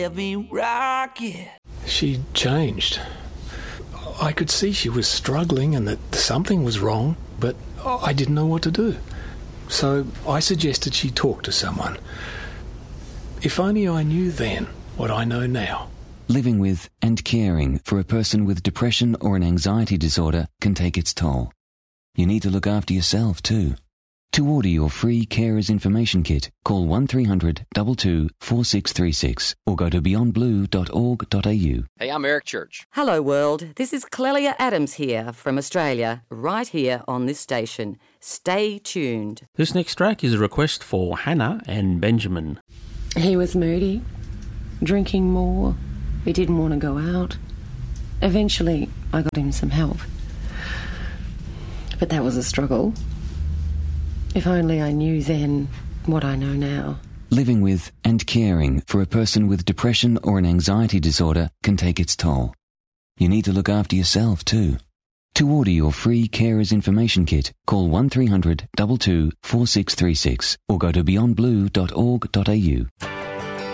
Heavy rocket. She changed. I could see she was struggling and that something was wrong, but I didn't know what to do. So I suggested she talk to someone. If only I knew then what I know now. Living with and caring for a person with depression or an anxiety disorder can take its toll. You need to look after yourself too. To order your free Carers Information Kit, call 1300 22 4636 or go to beyondblue.org.au. Hey, I'm Eric Church. Hello world, this is Clelia Adams here from Australia, right here on this station. Stay tuned. This next track is a request for Hannah and Benjamin. He was moody, drinking more. He didn't want to go out. Eventually, I got him some help. But that was a struggle. If only I knew then what I know now. Living with and caring for a person with depression or an anxiety disorder can take its toll. You need to look after yourself too. To order your free Carers Information Kit, call 1300 22 4636 or go to beyondblue.org.au.